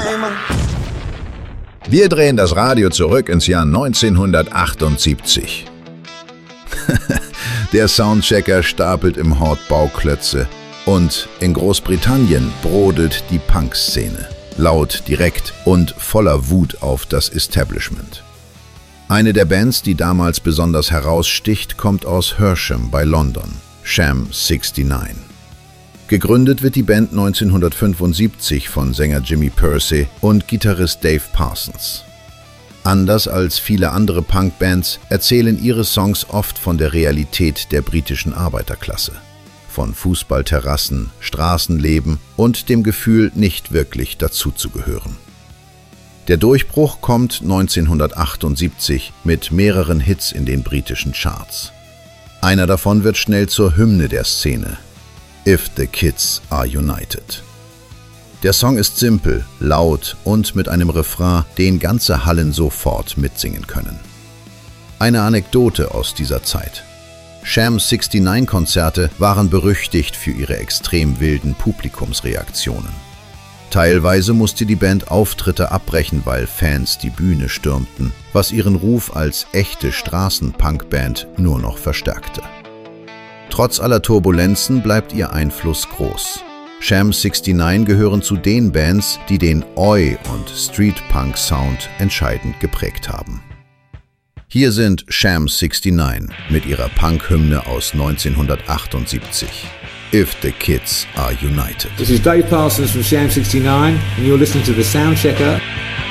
Wir drehen das Radio zurück ins Jahr 1978. Der Soundchecker stapelt im Hort Bauklötze und in Großbritannien brodelt die Punk-Szene. Laut, direkt und voller Wut auf das Establishment. Eine der Bands, die damals besonders heraussticht, kommt aus Hersham bei London, Sham 69. Gegründet wird die Band 1975 von Sänger Jimmy Pursey und Gitarrist Dave Parsons. Anders als viele andere Punkbands erzählen ihre Songs oft von der Realität der britischen Arbeiterklasse. Von Fußballterrassen, Straßenleben und dem Gefühl, nicht wirklich dazuzugehören. Der Durchbruch kommt 1978 mit mehreren Hits in den britischen Charts. Einer davon wird schnell zur Hymne der Szene: If the Kids Are United. Der Song ist simpel, laut und mit einem Refrain, den ganze Hallen sofort mitsingen können. Eine Anekdote aus dieser Zeit: Sham 69-Konzerte waren berüchtigt für ihre extrem wilden Publikumsreaktionen. Teilweise musste die Band Auftritte abbrechen, weil Fans die Bühne stürmten, was ihren Ruf als echte Straßenpunkband nur noch verstärkte. Trotz aller Turbulenzen bleibt ihr Einfluss groß. Sham 69 gehören zu den Bands, die den Oi- und Street-Punk-Sound entscheidend geprägt haben. Hier sind Sham 69 mit ihrer Punk-Hymne aus 1978. If the Kids Are United. This is Dave Parsons from Sham 69 and you're listening to The Soundchecker.